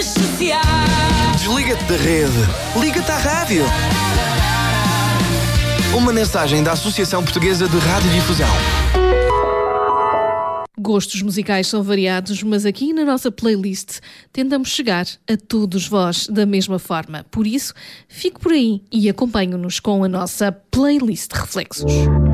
Desliga-te da rede. Liga-te à rádio. Uma mensagem da Associação Portuguesa de Radiodifusão. Gostos musicais são variados, mas aqui na nossa playlist tentamos chegar a todos vós da mesma forma. Por isso, fique por aí e acompanhe-nos com a nossa playlist Reflexos.